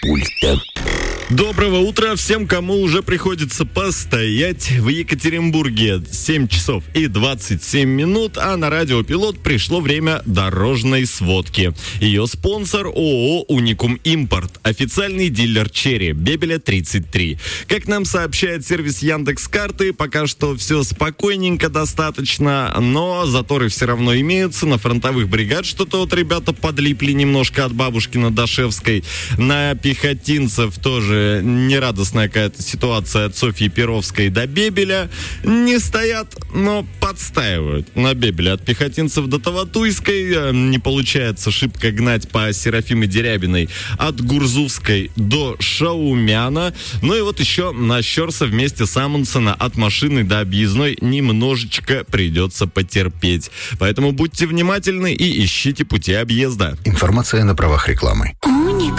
пульта. Доброго утра всем, кому уже приходится постоять. В Екатеринбурге 7 часов и 27 минут, а на радио Пилот пришло время дорожной сводки. Ее спонсор ООО «Уникум Импорт», официальный дилер Черри, Бебеля 33. Как нам сообщает сервис Яндекс.Карты, пока что все спокойненько достаточно, но заторы все равно имеются. На фронтовых бригад что-то вот ребята подлипли немножко от Бабушкина до Шевской. На пехотинцев тоже нерадостная какая-то ситуация от Софьи Перовской до Бебеля. Не стоят, но подстаивают на Бебеля. От пехотинцев до Таватуйской не получается шибко гнать по Серафиме Дерябиной. От Гурзувской до Шаумяна. Ну и вот еще на Щерса вместе с Амундсена от машины до объездной немножечко придется потерпеть. Поэтому будьте внимательны и ищите пути объезда. Информация на правах рекламы. Уникум.